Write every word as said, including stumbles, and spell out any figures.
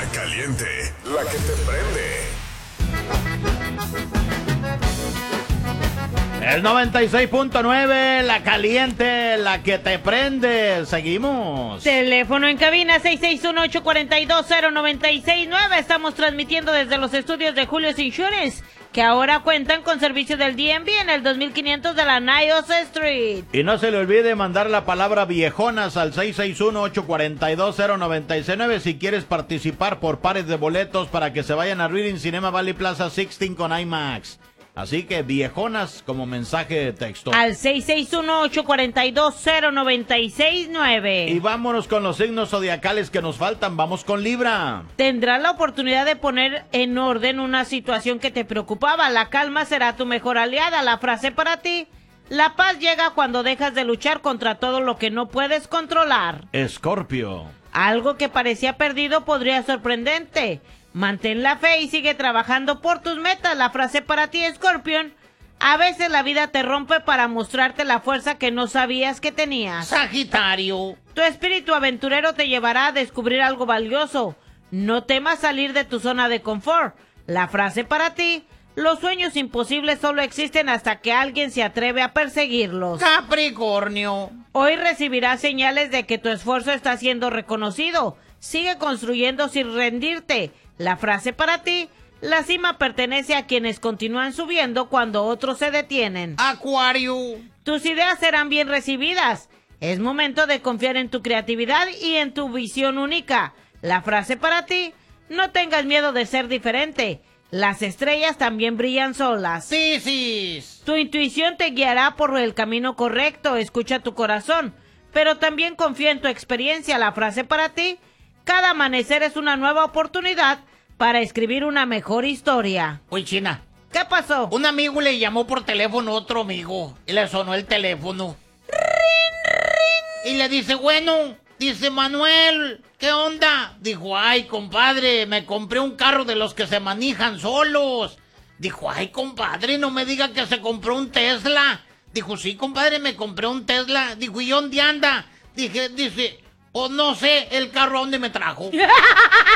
caliente, la que te prende. El noventa y seis punto nueve, la caliente, la que te prende. Seguimos. Teléfono en cabina seis seis uno, ocho cuatro dos, cero nueve seis nueve. Estamos transmitiendo desde los estudios de Julio's Insurance, que ahora cuentan con servicio del D M V en el dos mil quinientos de la Niles Street. Y no se le olvide mandar la palabra viejonas al seis seis uno, ocho cuatro dos, cero nueve seis nueve si quieres participar por pares de boletos para que se vayan a Reading Cinema Valley Plaza dieciséis con IMAX. Así que viejonas como mensaje de texto. Al seis seis uno, ocho cuatro dos, cero nueve seis nueve. Y vámonos con los signos zodiacales que nos faltan. Vamos con Libra. Tendrás la oportunidad de poner en orden una situación que te preocupaba. La calma será tu mejor aliada. La frase para ti: la paz llega cuando dejas de luchar contra todo lo que no puedes controlar. Escorpio. Algo que parecía perdido podría sorprenderte. Mantén la fe y sigue trabajando por tus metas. La frase para ti, Scorpion: a veces la vida te rompe para mostrarte la fuerza que no sabías que tenías. Sagitario. Tu espíritu aventurero te llevará a descubrir algo valioso. No temas salir de tu zona de confort. La frase para ti: los sueños imposibles solo existen hasta que alguien se atreve a perseguirlos. Capricornio. Hoy recibirás señales de que tu esfuerzo está siendo reconocido. Sigue construyendo sin rendirte. La frase para ti: la cima pertenece a quienes continúan subiendo cuando otros se detienen. Acuario. Tus ideas serán bien recibidas. Es momento de confiar en tu creatividad y en tu visión única. La frase para ti: no tengas miedo de ser diferente. Las estrellas también brillan solas. Piscis. Tu intuición te guiará por el camino correcto. Escucha tu corazón, pero también confía en tu experiencia. La frase para ti: cada amanecer es una nueva oportunidad para escribir una mejor historia. Oye, China, ¿Qué pasó? un amigo le llamó por teléfono a otro amigo y le sonó el teléfono. ¡Rin, rin! Y le dice, bueno, dice Manuel, ¿qué onda? Dijo, ay, compadre, me compré un carro de los que se manejan solos. Dijo, ay, compadre, no me diga que se compró un Tesla. Dijo, sí, compadre, me compré un Tesla. Dijo, ¿y dónde anda? Dije, dice, o no sé, el carro a dónde me trajo.